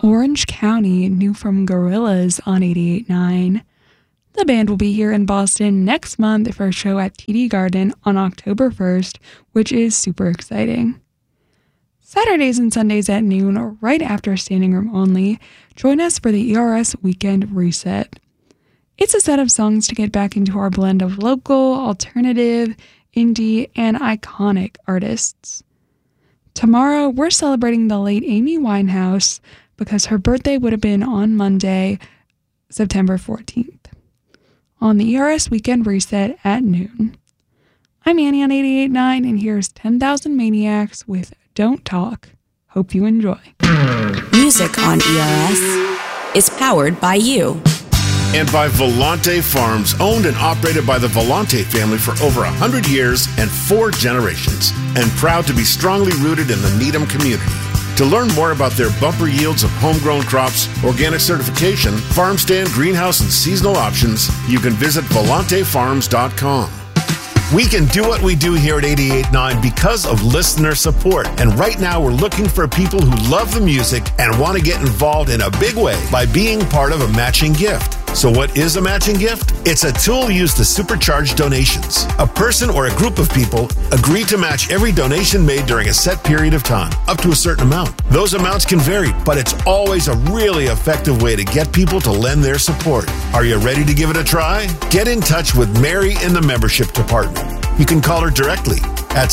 Orange County, new from Gorillaz on 88.9. The band will be here in Boston next month for a show at TD Garden on October 1st, which is super exciting. Saturdays and Sundays at noon, right after Standing Room Only, join us for the ERS Weekend Reset. It's a set of songs to get back into our blend of local, alternative, indie, and iconic artists. Tomorrow, we're celebrating the late Amy Winehouse because her birthday would have been on Monday, September 14th. On the ERS Weekend Reset at noon. I'm Annie on 88.9, and here's 10,000 Maniacs with Don't Talk. Hope you enjoy. Music on ERS is powered by you. And by Volante Farms, owned and operated by the Volante family for over 100 years and 4 generations, and proud to be strongly rooted in the Needham community. To learn more about their bumper yields of homegrown crops, organic certification, farm stand, greenhouse, and seasonal options, you can visit volantefarms.com. We can do what we do here at 88.9 because of listener support. And right now we're looking for people who love the music and want to get involved in a big way by being part of a matching gift. So what is a matching gift? It's a tool used to supercharge donations. A person or a group of people agree to match every donation made during a set period of time, up to a certain amount. Those amounts can vary, but it's always a really effective way to get people to lend their support. Are you ready to give it a try? Get in touch with Mary in the membership department. You can call her directly at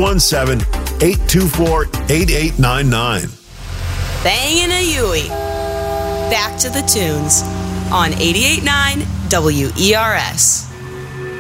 617-824-8899. Bangin' a Yui. Back to the tunes on 88.9 WERS.